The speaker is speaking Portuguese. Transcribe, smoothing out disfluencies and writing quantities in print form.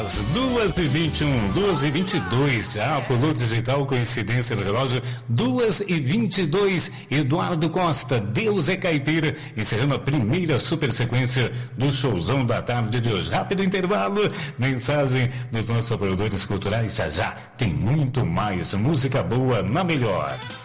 às 2h21, 2h22. Pulou digital, coincidência no relógio, 2h22. Eduardo Costa, Deus é Caipira, encerrando a primeira super sequência do showzão da tarde de hoje. Rápido intervalo, mensagem dos nossos apoiadores culturais. Já tem muito mais música boa na melhor.